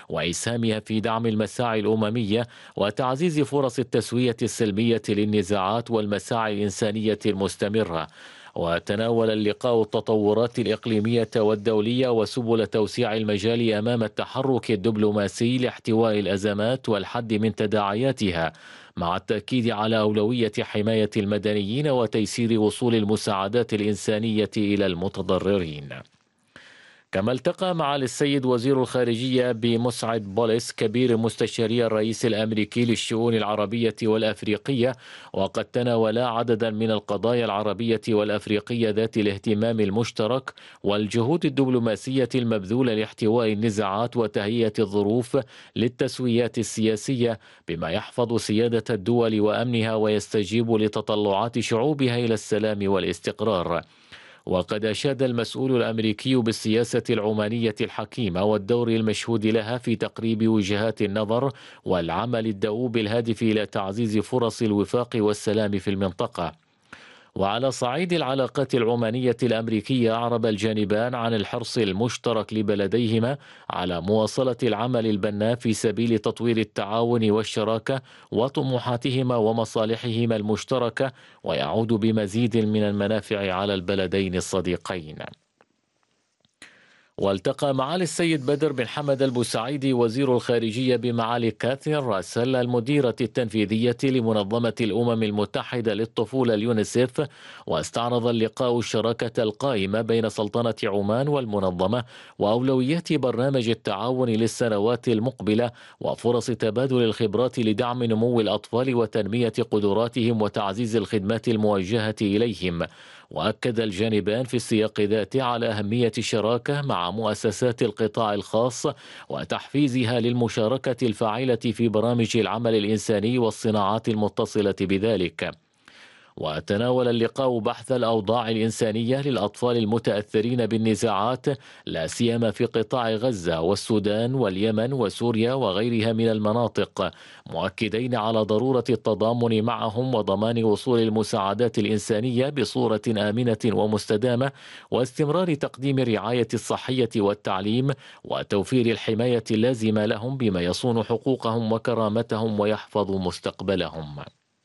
وإسهامها في دعم المساعي الأممية وتعزيز فرص التسوية السلمية للنزاعات والمساعي الإنسانية المستمرة. وتناول اللقاء التطورات الإقليمية والدولية وسبل توسيع المجال أمام التحرك الدبلوماسي لاحتواء الأزمات والحد من تداعياتها، مع التأكيد على أولوية حماية المدنيين وتيسير وصول المساعدات الإنسانية إلى المتضررين. كما التقى معالي السيد وزير الخارجية بمسعد بوليس كبير مستشاري الرئيس الأمريكي للشؤون العربية والأفريقية، وقد تناولا عددا من القضايا العربية والأفريقية ذات الاهتمام المشترك والجهود الدبلوماسية المبذولة لاحتواء النزاعات وتهيئة الظروف للتسويات السياسية بما يحفظ سيادة الدول وأمنها ويستجيب لتطلعات شعوبها إلى السلام والاستقرار. وقد أشاد المسؤول الأمريكي بالسياسة العمانية الحكيمة والدور المشهود لها في تقريب وجهات النظر والعمل الدؤوب الهادف إلى تعزيز فرص الوفاق والسلام في المنطقة. وعلى صعيد العلاقات العمانية الأمريكية، أعرب الجانبان عن الحرص المشترك لبلديهما على مواصلة العمل البناء في سبيل تطوير التعاون والشراكة وطموحاتهما ومصالحهما المشتركة، ويعود بمزيد من المنافع على البلدين الصديقين. والتقى معالي السيد بدر بن حمد البوسعيدي وزير الخارجية بمعالي كاثرين راسل المديرة التنفيذية لمنظمة الأمم المتحدة للطفولة اليونيسيف، واستعرض اللقاء الشراكة القائمة بين سلطنة عمان والمنظمة وأولويات برنامج التعاون للسنوات المقبلة وفرص تبادل الخبرات لدعم نمو الأطفال وتنمية قدراتهم وتعزيز الخدمات الموجهة إليهم. وأكد الجانبان في السياق ذاته على أهمية الشراكة مع مؤسسات القطاع الخاص وتحفيزها للمشاركة الفاعلة في برامج العمل الإنساني والصناعات المتصلة بذلك. وتناول اللقاء بحث الأوضاع الإنسانية للأطفال المتأثرين بالنزاعات، لا سيما في قطاع غزة والسودان واليمن وسوريا وغيرها من المناطق، مؤكدين على ضرورة التضامن معهم وضمان وصول المساعدات الإنسانية بصورة آمنة ومستدامة، واستمرار تقديم الرعاية الصحية والتعليم وتوفير الحماية اللازمة لهم بما يصون حقوقهم وكرامتهم ويحفظ مستقبلهم.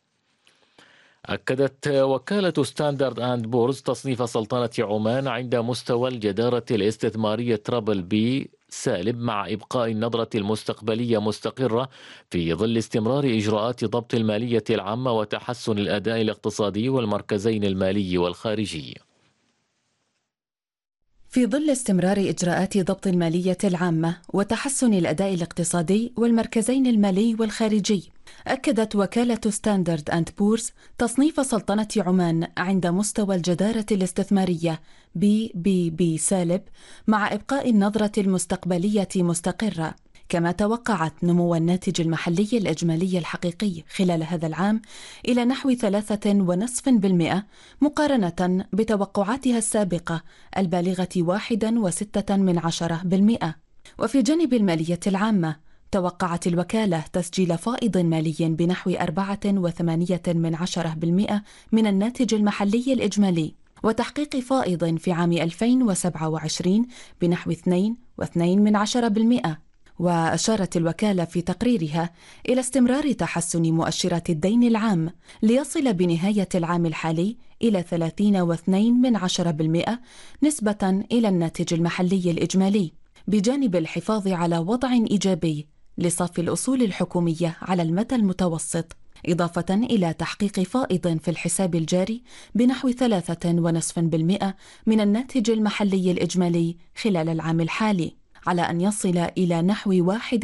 أكدت وكالة ستاندرد أند بورز تصنيف سلطنة عمان عند مستوى الجدارة الاستثمارية ترابل بي سالب، مع إبقاء النظرة المستقبلية مستقرة في ظل استمرار إجراءات ضبط المالية العامة وتحسن الأداء الاقتصادي والمركزين المالي والخارجي. في ظل استمرار إجراءات ضبط المالية العامة وتحسن الأداء الاقتصادي والمركزين المالي والخارجي، أكدت وكالة ستاندرد أند بورز تصنيف سلطنة عمان عند مستوى الجدارة الاستثمارية BBB سالب، مع إبقاء النظرة المستقبلية مستقرة. كما توقعت نمو الناتج المحلي الإجمالي الحقيقي خلال هذا العام إلى نحو 3.5% مقارنة بتوقعاتها السابقة البالغة 1.6%. وفي جانب المالية العامة، توقعت الوكالة تسجيل فائض مالي بنحو 4.8% من الناتج المحلي الإجمالي، وتحقيق فائض في عام 2027 بنحو 2.2%. وأشارت الوكالة في تقريرها إلى استمرار تحسن مؤشرات الدين العام ليصل بنهاية العام الحالي إلى 30.2% نسبة إلى الناتج المحلي الإجمالي، بجانب الحفاظ على وضع إيجابي لصافي الأصول الحكومية على المدى المتوسط، إضافة إلى تحقيق فائض في الحساب الجاري بنحو 3.5% من الناتج المحلي الإجمالي خلال العام الحالي، على أن يصل إلى نحو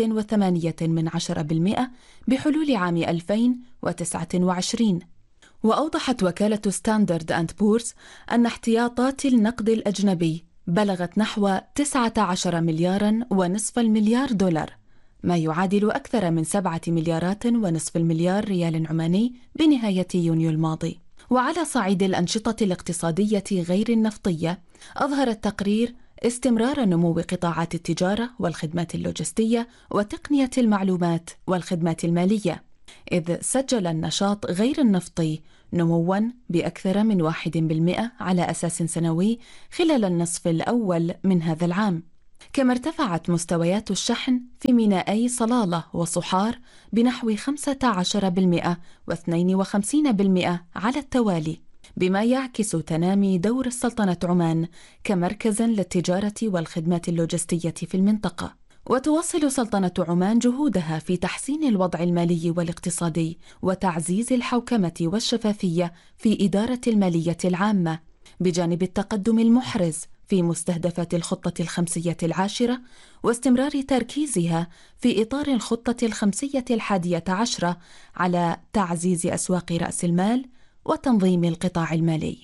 1.8% بحلول عام 2029. وأوضحت وكالة ستاندرد أند بورز أن احتياطات النقد الأجنبي بلغت نحو 19 ملياراً ونصف المليار دولار، ما يعادل أكثر من 7 مليارات ونصف المليار ريال عماني بنهاية يونيو الماضي. وعلى صعيد الأنشطة الاقتصادية غير النفطية، أظهر التقرير استمرار نمو قطاعات التجارة والخدمات اللوجستية وتقنية المعلومات والخدمات المالية، إذ سجل النشاط غير النفطي نمواً بأكثر من 1% على أساس سنوي خلال النصف الأول من هذا العام. كما ارتفعت مستويات الشحن في مينائي صلالة وصحار بنحو 15% و52% على التوالي، بما يعكس تنامي دور السلطنة عمان كمركز للتجارة والخدمات اللوجستية في المنطقة. وتواصل سلطنة عمان جهودها في تحسين الوضع المالي والاقتصادي وتعزيز الحوكمة والشفافية في إدارة المالية العامة، بجانب التقدم المحرز في مستهدفات الخطة الخمسية العاشرة واستمرار تركيزها في إطار الخطة الخمسية 11 على تعزيز أسواق رأس المال وتنظيم القطاع المالي.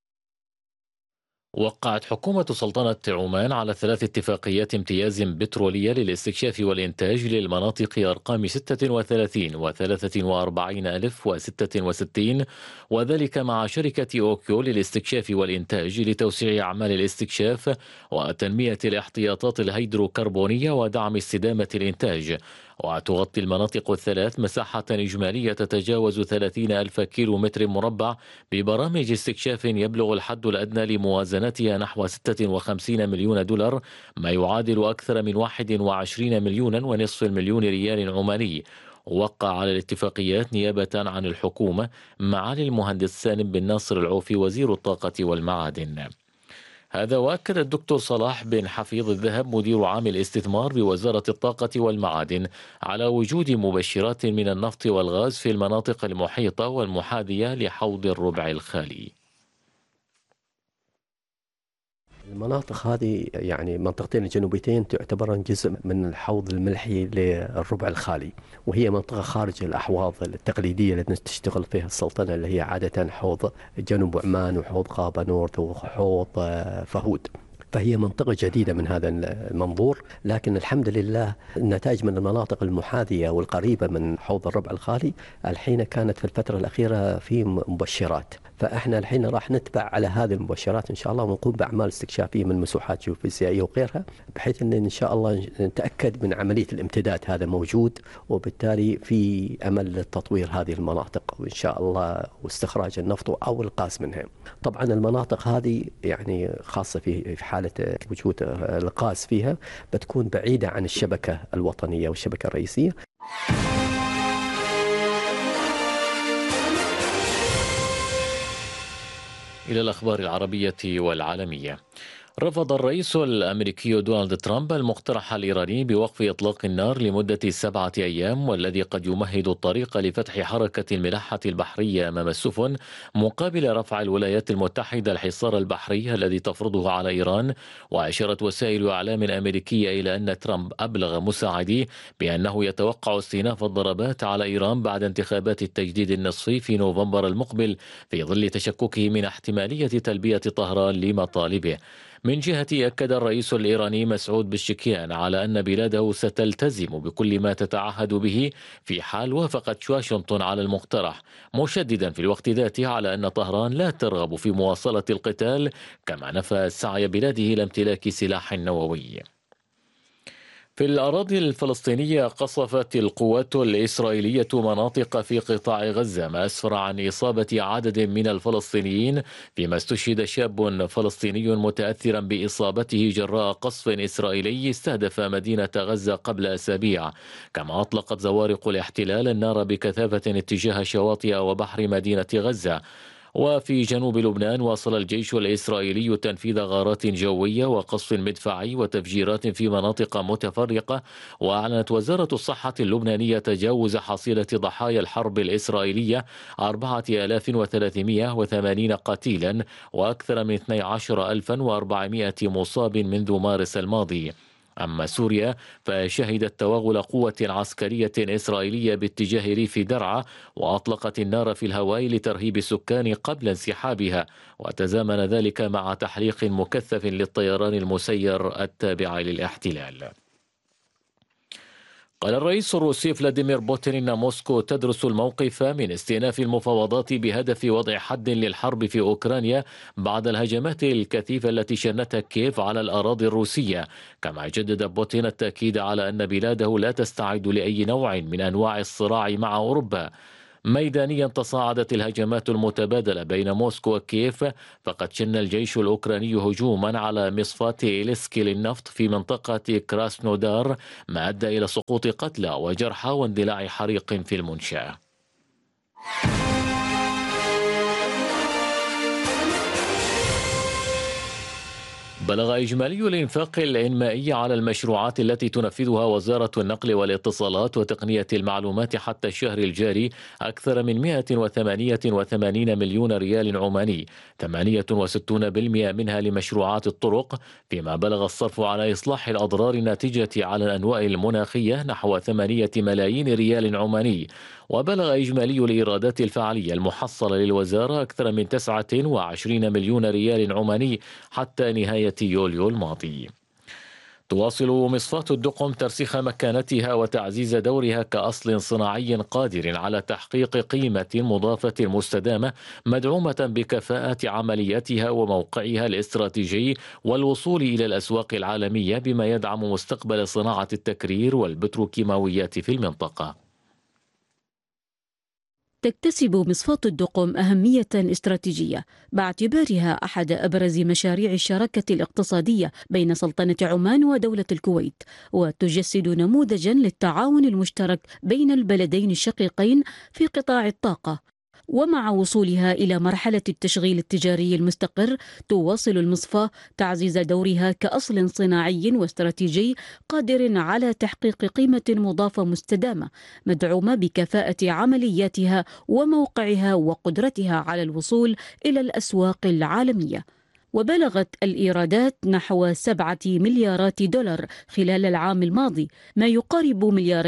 وقعت حكومة سلطنة عمان على 3 اتفاقيات امتياز بترولية للاستكشاف والإنتاج للمناطق أرقام 36 و43 ألف و66، وذلك مع شركة أوكيو للاستكشاف والإنتاج لتوسيع أعمال الاستكشاف وتنمية الاحتياطات الهيدروكربونية ودعم استدامة الإنتاج. وتغطي المناطق الثلاث مساحة إجمالية تتجاوز 30 ألف كيلو متر مربع ببرامج استكشاف يبلغ الحد الأدنى لموازنتها نحو 56 مليون دولار، ما يعادل أكثر من 21 مليون ونصف المليون ريال عماني. وقع على الاتفاقيات نيابة عن الحكومة معالي المهندس سالم بن ناصر العوفي وزير الطاقة والمعادن. هذا وأكد الدكتور صلاح بن حفيظ الذهب مدير عام الاستثمار بوزارة الطاقة والمعادن على وجود مبشرات من النفط والغاز في المناطق المحيطة والمحاذية لحوض الربع الخالي. المناطق هذه يعني منطقتين الجنوبيتين تعتبران جزء من الحوض الملحي للربع الخالي، وهي منطقة خارج الأحواض التقليدية التي تشتغل فيها السلطنة، اللي هي عادة حوض جنوب عمان وحوض غابة نورث وحوض فهود. فهي منطقة جديدة من هذا المنظور، لكن الحمد لله النتائج من المناطق المحاذية والقريبة من حوض الربع الخالي الحين كانت في الفترة الأخيرة في مبشرات، فإحنا الحين راح نتبع على هذه المبشرات إن شاء الله ونقوم بأعمال استكشافية من مسوحات جيوفيزيائية وغيرها، بحيث أن شاء الله نتأكد من عملية الامتداد هذا موجود، وبالتالي في أمل لتطوير هذه المناطق وإن شاء الله واستخراج النفط أو الغاز منها. طبعا المناطق هذه يعني خاصة في حالة وجود الغاز فيها بتكون بعيدة عن الشبكة الوطنية والشبكة الرئيسية. إلى الأخبار العربية والعالمية. رفض الرئيس الأمريكي دونالد ترامب المقترح الإيراني بوقف إطلاق النار لمدة 7 أيام، والذي قد يمهد الطريق لفتح حركة الملاحة البحرية أمام السفن مقابل رفع الولايات المتحدة الحصار البحري الذي تفرضه على إيران. وأشارت وسائل إعلام أمريكية إلى أن ترامب أبلغ مساعديه بأنه يتوقع استئناف الضربات على إيران بعد انتخابات التجديد النصفي في نوفمبر المقبل، في ظل تشككه من احتمالية تلبية طهران لمطالبه. من جهته أكد الرئيس الإيراني مسعود بشكيان على أن بلاده ستلتزم بكل ما تتعهد به في حال وافقت واشنطن على المقترح، مشددا في الوقت ذاته على أن طهران لا ترغب في مواصلة القتال، كما نفى سعي بلاده إلى امتلاك سلاح نووي. في الأراضي الفلسطينية قصفت القوات الإسرائيلية مناطق في قطاع غزة، ما أسفر عن إصابة عدد من الفلسطينيين، فيما استشهد شاب فلسطيني متأثرا بإصابته جراء قصف إسرائيلي استهدف مدينة غزة قبل أسابيع. كما أطلقت زوارق الاحتلال النار بكثافة اتجاه شواطئ وبحر مدينة غزة. وفي جنوب لبنان واصل الجيش الإسرائيلي تنفيذ غارات جوية وقصف مدفعي وتفجيرات في مناطق متفرقة. وأعلنت وزارة الصحة اللبنانية تجاوز حصيلة ضحايا الحرب الإسرائيلية 4380 قتيلا وأكثر من 12400 مصاب منذ مارس الماضي. أما سوريا فشهدت توغل قوة عسكرية إسرائيلية باتجاه ريف درعا، وأطلقت النار في الهواء لترهيب السكان قبل انسحابها، وتزامن ذلك مع تحليق مكثف للطيران المسير التابع للاحتلال. قال الرئيس الروسي فلاديمير بوتين إن موسكو تدرس الموقف من استئناف المفاوضات بهدف وضع حد للحرب في أوكرانيا بعد الهجمات الكثيفة التي شنتها كييف على الأراضي الروسية. كما جدد بوتين التأكيد على أن بلاده لا تستعد لأي نوع من أنواع الصراع مع أوروبا. ميدانيا تصاعدت الهجمات المتبادلة بين موسكو وكييف، فقد شن الجيش الأوكراني هجوما على مصفاة إيلسكي للنفط في منطقة كراسنودار، ما أدى إلى سقوط قتلى وجرحى واندلاع حريق في المنشأة. بلغ إجمالي الإنفاق الإنمائي على المشروعات التي تنفذها وزارة النقل والاتصالات وتقنية المعلومات حتى الشهر الجاري أكثر من 188 مليون ريال عماني، 68% منها لمشروعات الطرق، فيما بلغ الصرف على إصلاح الأضرار الناتجة على الأنواء المناخية نحو 8 ملايين ريال عماني. وبلغ إجمالي الإيرادات الفعلية المحصلة للوزارة أكثر من 29 مليون ريال عماني حتى نهاية يوليو الماضي. تواصل مصفاة الدقم ترسيخ مكانتها وتعزيز دورها كأصل صناعي قادر على تحقيق قيمة مضافة مستدامة، مدعومة بكفاءة عملياتها وموقعها الاستراتيجي والوصول إلى الأسواق العالمية، بما يدعم مستقبل صناعة التكرير والبتروكيماويات في المنطقة. تكتسب مصفاة الدقم أهمية استراتيجية باعتبارها أحد أبرز مشاريع الشراكة الاقتصادية بين سلطنة عمان ودولة الكويت، وتجسد نموذجا للتعاون المشترك بين البلدين الشقيقين في قطاع الطاقة. ومع وصولها إلى مرحلة التشغيل التجاري المستقر، تواصل المصفاة تعزيز دورها كأصل صناعي واستراتيجي قادر على تحقيق قيمة مضافة مستدامة، مدعومة بكفاءة عملياتها وموقعها وقدرتها على الوصول إلى الأسواق العالمية. وبلغت الإيرادات نحو 7 مليارات دولار خلال العام الماضي، ما يقارب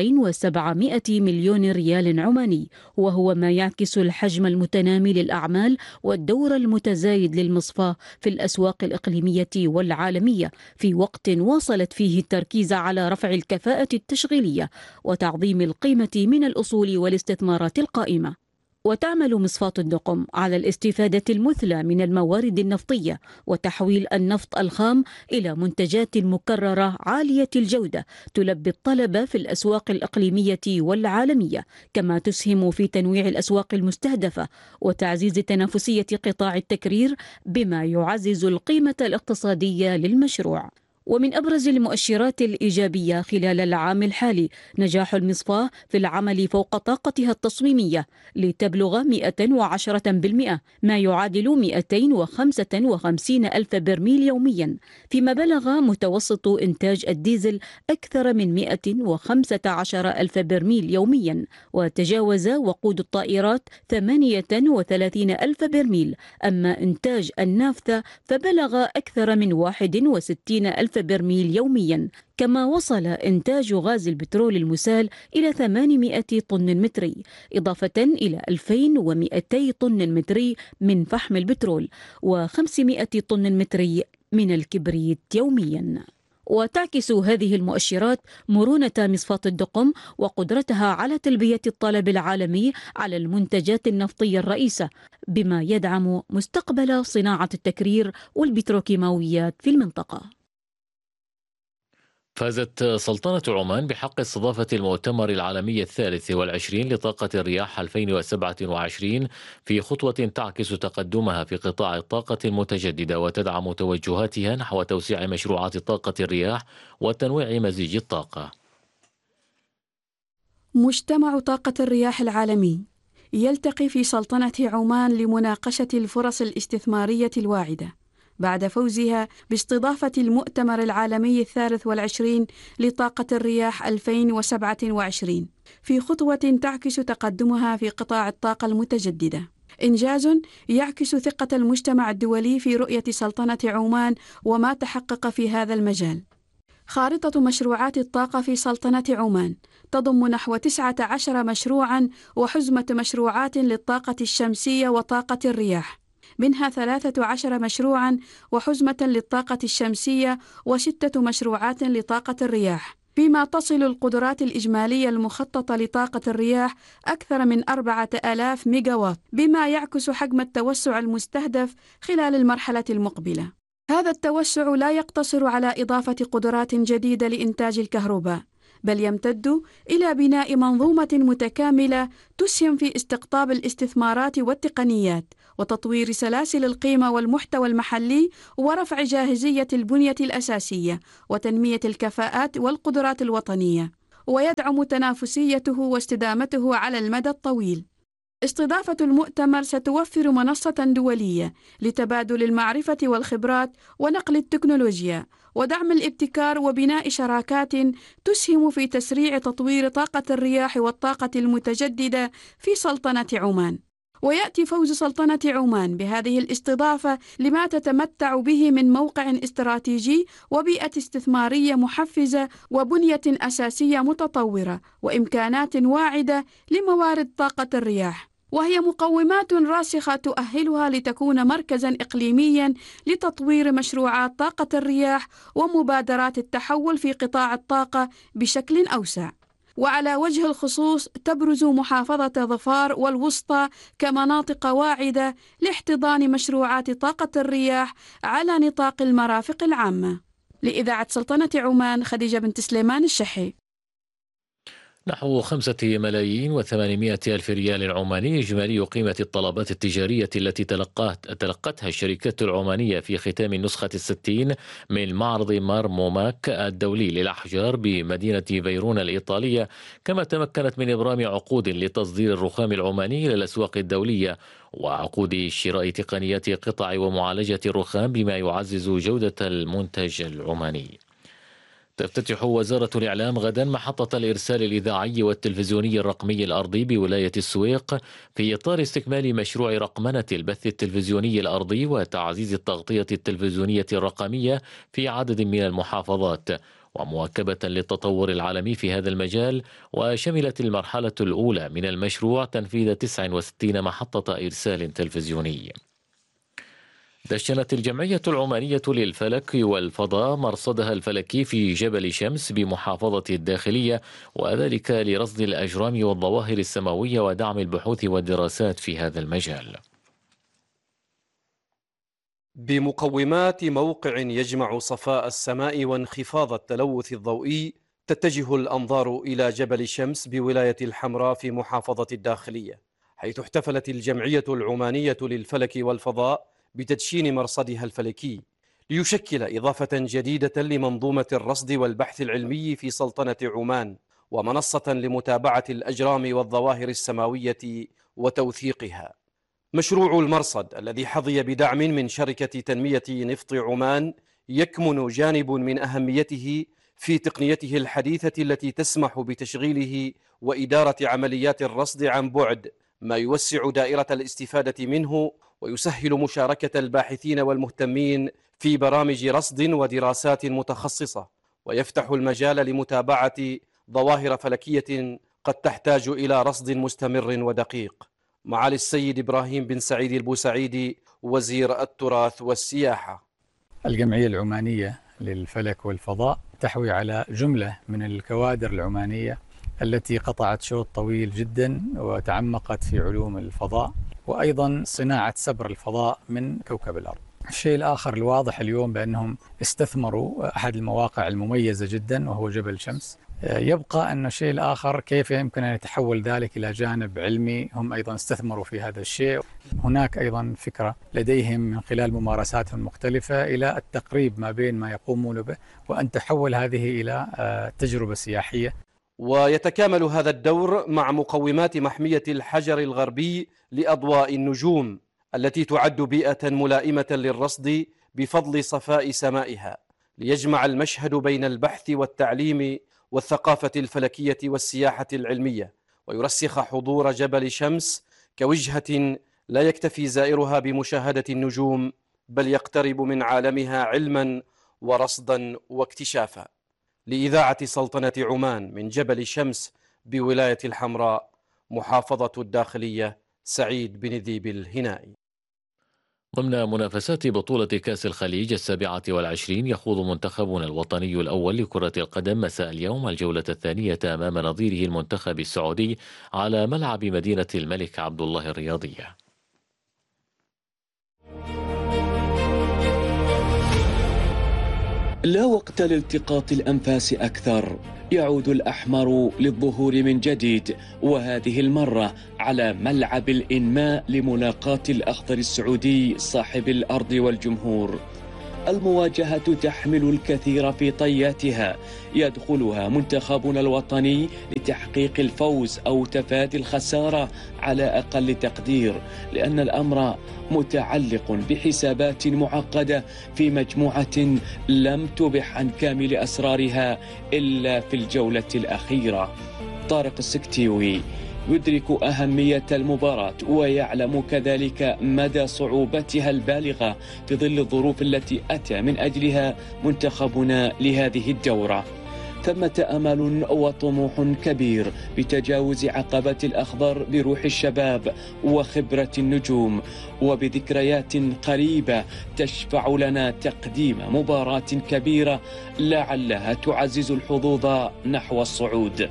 2.7 مليار ريال عماني، وهو ما يعكس الحجم المتنامي للأعمال والدور المتزايد للمصفاة في الأسواق الإقليمية والعالمية، في وقت واصلت فيه التركيز على رفع الكفاءة التشغيلية وتعظيم القيمة من الأصول والاستثمارات القائمة. وتعمل مصفاة الدقم على الاستفادة المثلى من الموارد النفطية وتحويل النفط الخام إلى منتجات مكررة عالية الجودة تلبي الطلب في الأسواق الإقليمية والعالمية، كما تسهم في تنويع الأسواق المستهدفة وتعزيز تنافسية قطاع التكرير، بما يعزز القيمة الاقتصادية للمشروع. ومن أبرز المؤشرات الإيجابية خلال العام الحالي نجاح المصفاة في العمل فوق طاقتها التصميمية لتبلغ 110%، ما يعادل 255 ألف برميل يوميا، فيما بلغ متوسط إنتاج الديزل أكثر من 115 ألف برميل يوميا، وتجاوز وقود الطائرات 38 ألف برميل. أما إنتاج النافثة فبلغ أكثر من 61 ألف برميل يوميا، كما وصل إنتاج غاز البترول المسال إلى 800 طن متري، إضافة إلى 2200 طن متري من فحم البترول و500 طن متري من الكبريت يوميا. وتعكس هذه المؤشرات مرونة مصفاة الدقم وقدرتها على تلبية الطلب العالمي على المنتجات النفطية الرئيسة، بما يدعم مستقبل صناعة التكرير والبتروكيماويات في المنطقة. فازت سلطنة عمان بحق استضافة المؤتمر العالمي 23 لطاقة الرياح 2027 في خطوة تعكس تقدمها في قطاع الطاقة المتجددة وتدعم توجهاتها نحو توسيع مشروعات طاقة الرياح وتنويع مزيج الطاقة. مجتمع طاقة الرياح العالمي يلتقي في سلطنة عمان لمناقشة الفرص الاستثمارية الواعدة بعد فوزها باستضافة المؤتمر العالمي 23 لطاقة الرياح 2027 في خطوة تعكس تقدمها في قطاع الطاقة المتجددة، إنجاز يعكس ثقة المجتمع الدولي في رؤية سلطنة عمان وما تحقق في هذا المجال. خارطة مشروعات الطاقة في سلطنة عمان تضم نحو 19 مشروعاً وحزمة مشروعات للطاقة الشمسية وطاقة الرياح، منها 13 مشروعاً وحزمة للطاقة الشمسية و6 مشروعات لطاقة الرياح، فيما تصل القدرات الإجمالية المخططة لطاقة الرياح أكثر من 4000 ميجاوات، بما يعكس حجم التوسع المستهدف خلال المرحلة المقبلة. هذا التوسع لا يقتصر على إضافة قدرات جديدة لإنتاج الكهرباء، بل يمتد إلى بناء منظومة متكاملة تسهم في استقطاب الاستثمارات والتقنيات وتطوير سلاسل القيمة والمحتوى المحلي ورفع جاهزية البنية الأساسية وتنمية الكفاءات والقدرات الوطنية، ويدعم تنافسيته واستدامته على المدى الطويل. استضافة المؤتمر ستوفر منصة دولية لتبادل المعرفة والخبرات ونقل التكنولوجيا ودعم الابتكار وبناء شراكات تسهم في تسريع تطوير طاقة الرياح والطاقة المتجددة في سلطنة عمان. ويأتي فوز سلطنة عمان بهذه الاستضافة لما تتمتع به من موقع استراتيجي وبيئة استثمارية محفزة وبنية أساسية متطورة وإمكانات واعدة لموارد طاقة الرياح، وهي مقومات راسخة تؤهلها لتكون مركزاً إقليمياً لتطوير مشروعات طاقة الرياح ومبادرات التحول في قطاع الطاقة بشكل أوسع. وعلى وجه الخصوص تبرز محافظة ظفار والوسطى كمناطق واعدة لاحتضان مشروعات طاقة الرياح على نطاق المرافق العامة. لإذاعة سلطنة عمان، خديجة بنت سليمان الشحي. نحو 5,800,000 ريال عماني إجمالي قيمة الطلبات التجارية التي تلقتها الشركات العمانية في ختام النسخة 60 من معرض مارموماك الدولي للأحجار بمدينة فيرونا الإيطالية، كما تمكنت من إبرام عقود لتصدير الرخام العماني إلى الأسواق الدولية وعقود شراء تقنيات قطع ومعالجة الرخام بما يعزز جودة المنتج العماني. تفتتح وزارة الإعلام غدا محطة الإرسال الإذاعي والتلفزيوني الرقمي الأرضي بولاية السويق في إطار استكمال مشروع رقمنة البث التلفزيوني الأرضي وتعزيز التغطية التلفزيونية الرقمية في عدد من المحافظات، ومواكبة للتطور العالمي في هذا المجال. وشملت المرحلة الأولى من المشروع تنفيذ 69 محطة إرسال تلفزيوني. دشنت الجمعية العمانية للفلك والفضاء مرصدها الفلكي في جبل شمس بمحافظة الداخلية، وذلك لرصد الأجرام والظواهر السماوية ودعم البحوث والدراسات في هذا المجال. بمقومات موقع يجمع صفاء السماء وانخفاض التلوث الضوئي، تتجه الأنظار إلى جبل شمس بولاية الحمراء في محافظة الداخلية، حيث احتفلت الجمعية العمانية للفلك والفضاء بتدشين مرصدها الفلكي ليشكل إضافة جديدة لمنظومة الرصد والبحث العلمي في سلطنة عمان، ومنصة لمتابعة الأجرام والظواهر السماوية وتوثيقها. مشروع المرصد الذي حظي بدعم من شركة تنمية نفط عمان يكمن جانب من أهميته في تقنيته الحديثة التي تسمح بتشغيله وإدارة عمليات الرصد عن بعد، ما يوسع دائرة الاستفادة منه ويسهل مشاركة الباحثين والمهتمين في برامج رصد ودراسات متخصصة، ويفتح المجال لمتابعة ظواهر فلكية قد تحتاج إلى رصد مستمر ودقيق. معالي السيد إبراهيم بن سعيد البوسعيدي وزير التراث والسياحة. الجمعية العمانية للفلك والفضاء تحوي على جملة من الكوادر العمانية التي قطعت شوط طويل جدا وتعمقت في علوم الفضاء وأيضا صناعة سبر الفضاء من كوكب الأرض. الشيء الآخر الواضح اليوم بأنهم استثمروا أحد المواقع المميزة جدا وهو جبل شمس. يبقى أن الشيء الآخر كيف يمكن أن يتحول ذلك إلى جانب علمي، هم أيضا استثمروا في هذا الشيء. هناك أيضا فكرة لديهم من خلال ممارساتهم المختلفة إلى التقريب ما بين ما يقومون به وأن تحول هذه إلى تجربة سياحية. ويتكامل هذا الدور مع مقومات محمية الحجر الغربي لأضواء النجوم التي تعد بيئة ملائمة للرصد بفضل صفاء سمائها، ليجمع المشهد بين البحث والتعليم والثقافة الفلكية والسياحة العلمية، ويرسخ حضور جبل شمس كوجهة لا يكتفي زائرها بمشاهدة النجوم، بل يقترب من عالمها علما ورصدا واكتشافا. لإذاعة سلطنة عمان من جبل شمس بولاية الحمراء محافظة الداخلية، سعيد بن ذيب الهنائي. ضمن منافسات بطولة كأس الخليج 27 يخوض منتخبنا الوطني الأول لكرة القدم مساء اليوم الجولة الثانية أمام نظيره المنتخب السعودي على ملعب مدينة الملك عبد الله الرياضية. لا وقت لالتقاط الأنفاس أكثر، يعود الأحمر للظهور من جديد، وهذه المرة على ملعب الإنماء لملاقاة الأخضر السعودي صاحب الأرض والجمهور. المواجهة تحمل الكثير في طياتها، يدخلها منتخبنا الوطني لتحقيق الفوز أو تفادي الخسارة على أقل تقدير، لأن الأمر متعلق بحسابات معقدة في مجموعة لم تبح عن كامل أسرارها إلا في الجولة الأخيرة. طارق السكتيوي يدرك أهمية المباراة ويعلم كذلك مدى صعوبتها البالغة في ظل الظروف التي أتى من أجلها منتخبنا لهذه الدورة. ثمة أمل وطموح كبير بتجاوز عقبة الأخضر بروح الشباب وخبرة النجوم وبذكريات قريبة تشفع لنا تقديم مباراة كبيرة لعلها تعزز الحظوظ نحو الصعود.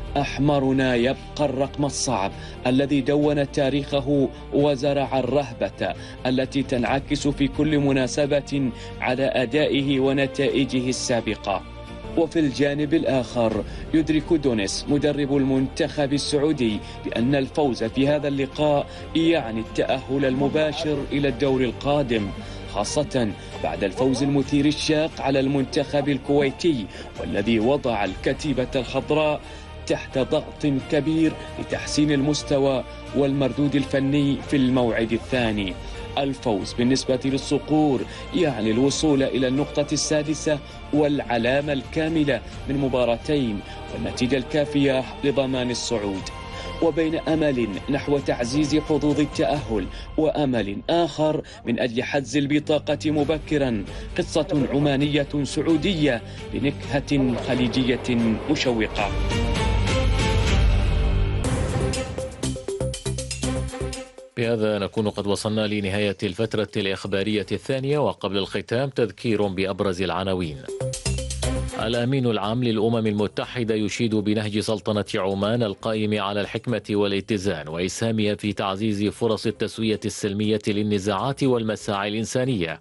أحمرنا يبقى الرقم الصعب الذي دون تاريخه وزرع الرهبة التي تنعكس في كل مناسبة على أدائه ونتائجه السابقة. وفي الجانب الآخر يدرك دونيس مدرب المنتخب السعودي بأن الفوز في هذا اللقاء يعني التأهل المباشر إلى الدور القادم، خاصة بعد الفوز المثير الشاق على المنتخب الكويتي والذي وضع الكتيبة الخضراء تحت ضغط كبير لتحسين المستوى والمردود الفني في الموعد الثاني. الفوز بالنسبة للصقور يعني الوصول إلى النقطة السادسة والعلامة الكاملة من مباراتين والنتيجة الكافية لضمان الصعود. وبين أمل نحو تعزيز حظوظ التأهل وأمل آخر من أجل حجز البطاقة مبكرا، قصة عمانية سعودية بنكهة خليجية مشوقة. بهذا نكون قد وصلنا لنهاية الفترة الإخبارية الثانية، وقبل الختام تذكير بأبرز العناوين. الأمين العام للأمم المتحدة يشيد بنهج سلطنة عمان القائم على الحكمة والاتزان وإسهامها في تعزيز فرص التسوية السلمية للنزاعات والمساعي الإنسانية.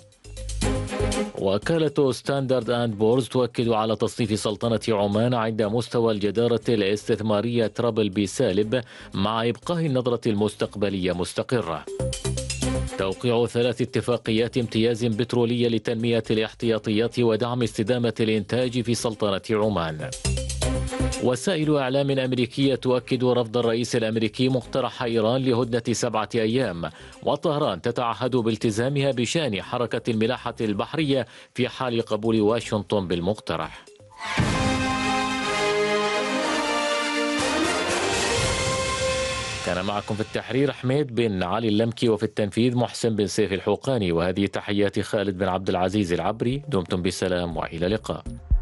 وكالة ستاندرد أند بورز تؤكد على تصنيف سلطنة عمان عند مستوى الجدارة الاستثمارية ترابل بي سالب مع إبقاء النظرة المستقبلية مستقرة. توقيع 3 اتفاقيات امتياز بترولية لتنمية الاحتياطيات ودعم استدامة الإنتاج في سلطنة عمان. وسائل إعلام أمريكية تؤكد رفض الرئيس الأمريكي مقترح إيران لهدنة 7 أيام، وطهران تتعهد بالتزامها بشأن حركة الملاحة البحرية في حال قبول واشنطن بالمقترح. كان معكم في التحرير حميد بن علي اللمكي، وفي التنفيذ محسن بن سيف الحوقاني، وهذه تحيات خالد بن عبد العزيز العبري. دمتم بسلام وإلى اللقاء.